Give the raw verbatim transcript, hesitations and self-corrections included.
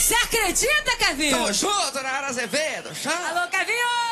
Você acredita, Kevinho? Tamo junto, Nara Azevedo. Chama. Alô, Kevinho!